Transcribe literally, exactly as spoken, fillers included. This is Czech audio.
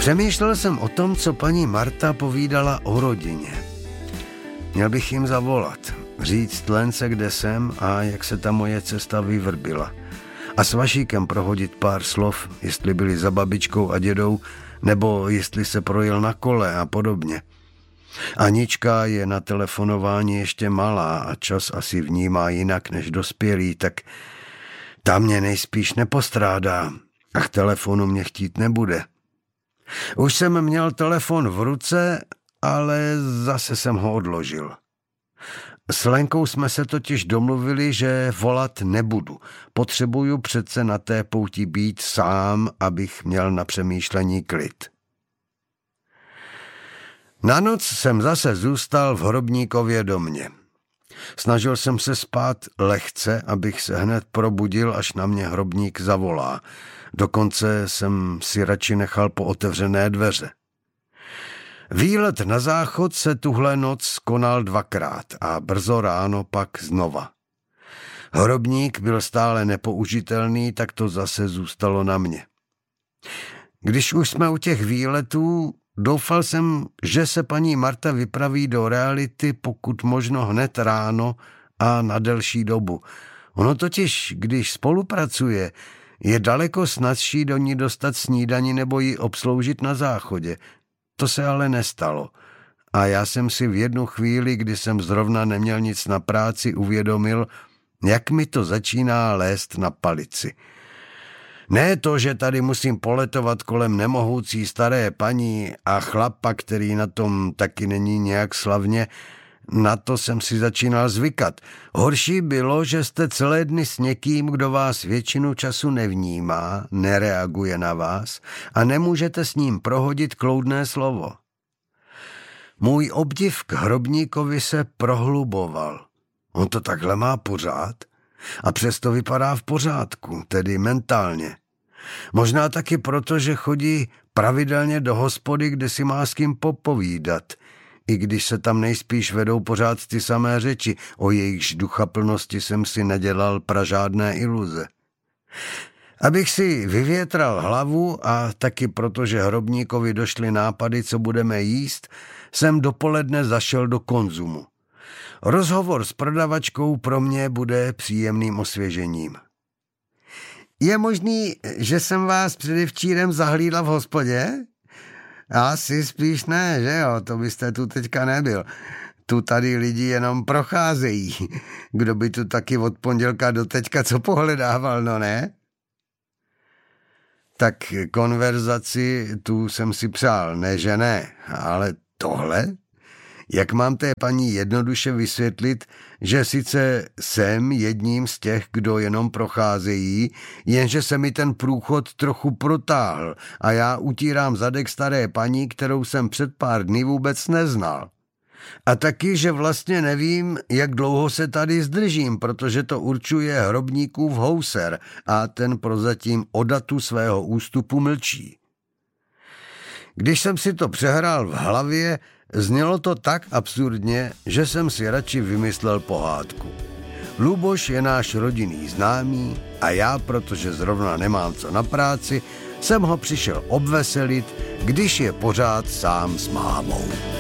Přemýšlel jsem o tom, co paní Marta povídala o rodině. Měl bych jim zavolat, říct Lence, kde jsem a jak se ta moje cesta vyvrbila. A s Vašíkem prohodit pár slov, jestli byli za babičkou a dědou, nebo jestli se projel na kole a podobně. Anička je na telefonování ještě malá a čas asi vnímá jinak než dospělý, tak ta mě nejspíš nepostrádá a k telefonu mě chtít nebude. Už jsem měl telefon v ruce, ale zase jsem ho odložil. S Lenkou jsme se totiž domluvili, že volat nebudu. Potřebuju přece na té pouti být sám, abych měl na přemýšlení klid. Na noc jsem zase zůstal v Hrobníkově domě. Snažil jsem se spát lehce, abych se hned probudil, až na mě Hrobník zavolá. Dokonce jsem si radši nechal po otevřené dveře. Výlet na záchod se tuhle noc konal dvakrát a brzo ráno pak znova. Hrobník byl stále nepoužitelný, tak to zase zůstalo na mě. Když už jsme u těch výletů, doufal jsem, že se paní Marta vypraví do reality pokud možno hned ráno a na delší dobu. Ono totiž, když spolupracuje, je daleko snazší do ní dostat snídani nebo ji obsloužit na záchodě. To se ale nestalo. A já jsem si v jednu chvíli, kdy jsem zrovna neměl nic na práci, uvědomil, jak mi to začíná lézt na palici. Ne to, že tady musím poletovat kolem nemohoucí staré paní a chlapa, který na tom taky není nějak slavně, na to jsem si začínal zvykat. Horší bylo, že jste celé dny s někým, kdo vás většinu času nevnímá, nereaguje na vás a nemůžete s ním prohodit kloudné slovo. Můj obdiv k Hrobníkovi se prohluboval. On to takhle má pořád a přesto vypadá v pořádku, tedy mentálně. Možná taky proto, že chodí pravidelně do hospody, kde si má s kým popovídat, i když se tam nejspíš vedou pořád ty samé řeči, o jejichž duchaplnosti jsem si nedělal pražádné iluze. Abych si vyvětral hlavu a taky protože Hrobníkovi došly nápady, co budeme jíst, jsem dopoledne zašel do Konzumu. Rozhovor s prodavačkou pro mě bude příjemným osvěžením. Je možný, že jsem vás předevčírem zahlídla v hospodě? Asi spíš ne, že jo, to byste tu teďka nebyl. Tu tady lidi jenom procházejí. Kdo by tu taky od pondělka do teďka co pohledával, no ne? Tak konverzaci tu jsem si přál, ne že ne, ale tohle? Jak mám té paní jednoduše vysvětlit, že sice jsem jedním z těch, kdo jenom procházejí, jenže se mi ten průchod trochu protáhl a já utírám zadek staré paní, kterou jsem před pár dny vůbec neznal. A taky, že vlastně nevím, jak dlouho se tady zdržím, protože to určuje Hrobníkův houser a ten prozatím o datu svého ústupu mlčí. Když jsem si to přehrál v hlavě, znělo to tak absurdně, že jsem si radši vymyslel pohádku. Luboš je náš rodinný známý a já, protože zrovna nemám co na práci, jsem ho přišel obveselit, když je pořád sám s mámou.